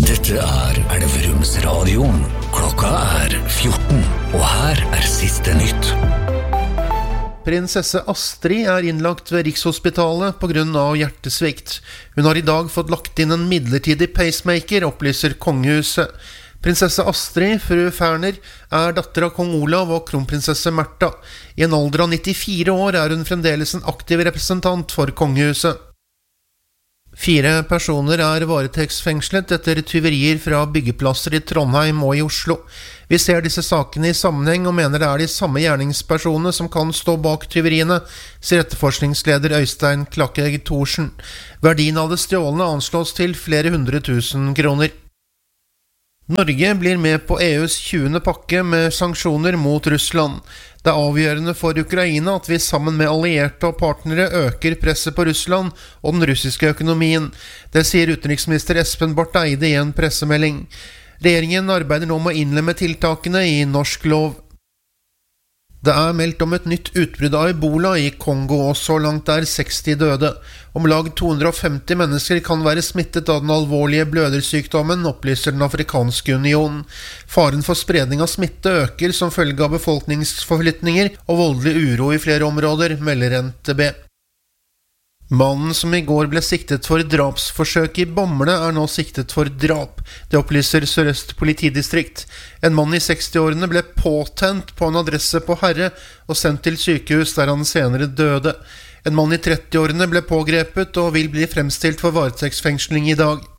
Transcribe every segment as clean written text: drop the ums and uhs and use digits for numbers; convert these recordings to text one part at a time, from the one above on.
Dette Elverums radioen. Klokka 14, og her siste nytt. Prinsesse Astrid innlagt ved Rikshospitalet på grunn av hjertesvikt. Hun har i dag fått lagt inn en midlertidig pacemaker, opplyser kongehuset. Prinsesse Astrid, fru Ferner, datter av kong Olav og kronprinsesse Märtha. I en alder av 94 år hun fremdeles en aktiv representant for kongehuset. 4 personer varetektsfengslet etter tyverier fra byggeplasser i Trondheim og i Oslo. Vi ser disse sakene i sammenheng og mener det de samme gjerningspersonene som kan stå bak tyveriene, sier etterforskningsleder Øystein Klakkegg Thorsen. Verdien av det stjålne anslås til flere 100 000 kroner. Norge blir med på EUs 20. pakke med sanksjoner mot Russland. Det avgjørende for Ukraina at vi sammen med allierte og partnere øker presset på Russland og den russiske økonomien. Det sier utenriksminister Espen Barth Eide i en pressemelding. Regjeringen arbeider nå med å innlemme tiltakene i norsk lov. Det meldt om et nytt utbrudd av Ebola i Kongo, og så langt 60 døde. Om lag 250 mennesker kan være smittet av den alvorlige blødersykdommen, opplyser den afrikanske unionen. Faren for spredning av smitte øker som følge av befolkningsforflytninger og voldelig uro i flere områder, melder NTB. Mannen som i går ble siktet for drapsforsøk i Bamble nå siktet for drap. Det opplyser Sør-Øst politidistrikt. En mann i 60-årene ble påtent på en adresse på Herre og sendt til sykehus der han senere døde. En mann i 30-årene ble pågrepet og vil bli fremstilt for varetektsfengsling i dag.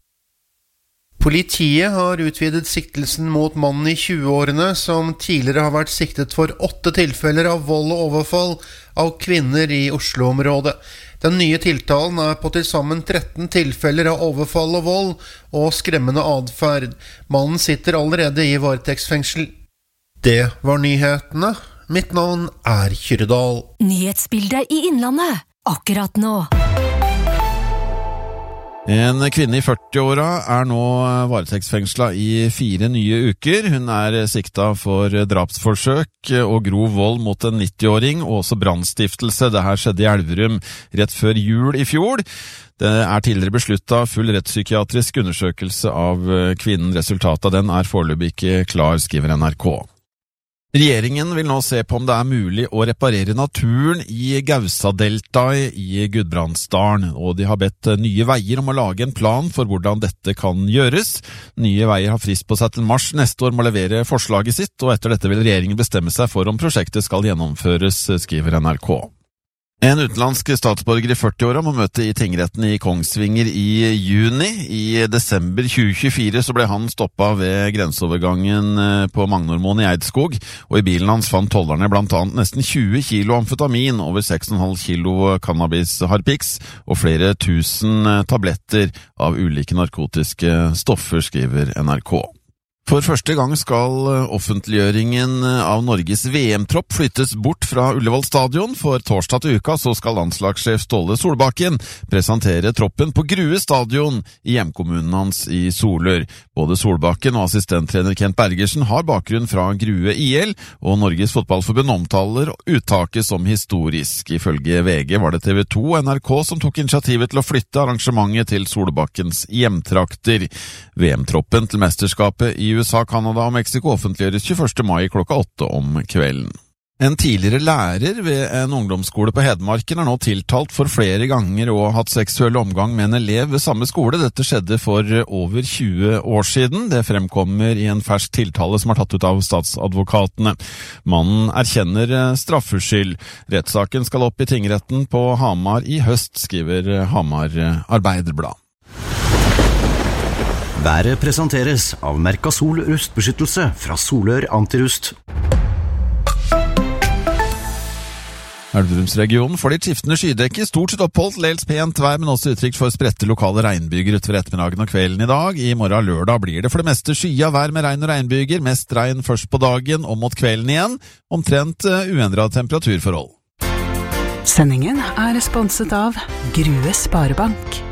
Politiet har utvidet siktelsen mot mannen i 20-årene som tidligere har vært siktet for 8 tilfeller av vold og overfall av kvinner i Oslo-området. Den nye tiltalen på til sammen 13 tilfeller av overfall og vold og skremmende adferd. Mannen sitter allerede i varetektsfengsel. Det var nyhetene. Mitt navn Kyrdal. Nyhetsbildet i Innlandet, akkurat nå. En kvinne i 40-åra nå varetektsfengslet i 4 nye uker. Hun sikta for drapsforsøk og grov vold mot en 90-åring, og også brannstiftelse. Det her skjedde i Elverum rett før jul i fjor. Det tidligere besluttet full rettspsykiatrisk undersøkelse av kvinnen. Resultatet av den foreløpig ikke klar, skriver NRK. Regjeringen vil nå se på om det mulig å reparere naturen i Gausa-deltaet i Gudbrandsdalen, og de har bedt Nye Veier om å lage en plan for hvordan dette kan gjøres. Nye Veier har frist på seg til mars neste år med å levere forslaget sitt, og etter dette vil regjeringen bestemme seg for om prosjektet skal gjennomføres, skriver NRK. En utenlandsk statsborger i 40-åra må møte i tingretten i Kongsvinger i juni. I desember 2024 så ble han stoppet ved grenseovergangen på Magnormoen i Eidskog, og i bilen hans fant tollerne blant annet nesten 20 kilo amfetamin, over 6,5 kilo cannabis-harpix og flere tusen tabletter av ulike narkotiske stoffer, skriver NRK. For første gang skal offentliggjøringen av Norges VM-tropp flyttes bort fra Ullevål stadion. For torsdag til uka så skal landslagssjef Ståle Solbakken presentere troppen på Grue stadion i hjemkommunen hans i Solør. Både Solbakken og assistenttrener Kent Bergersen har bakgrunn fra Grue IL, og Norges fotballforbund omtaler uttaket som historisk. Ifølge VG var det TV 2 og NRK som tok initiativet til å flytte arrangementet til Solbakkens hjemtrakter. VM-troppen til mesterskapet i USA, Kanada og Mexico offentliggjøres 21. mai klokka 8 om kvelden. En tidligere lærer ved en ungdomsskole på Hedmarken nå tiltalt for flere ganger å ha hatt seksuell omgang med en elev ved samme skole. Dette skjedde for over 20 år siden. Det fremkommer i en fersk tiltale som tatt ut av statsadvokatene. Mannen erkjenner straffskyld. Rettssaken skal opp i tingretten på Hamar i høst, skriver Hamar Arbeiderblad. Været presenteres av Mercasol rustbeskyttelse fra Solør Antirust. Elverumsregionen får litt skiftende skydekke, stort sett oppholdt, dels pent vær, men også utrygt for spredte lokale regnbyger utover ettermiddagen og kvelden i dag. I morgen lørdag blir det for det meste skyet vær med regn og regnbyger, mest regn først på dagen og mot kvelden igjen, omtrent uendret temperaturforhold. Sendingen sponset av Grue Sparebank.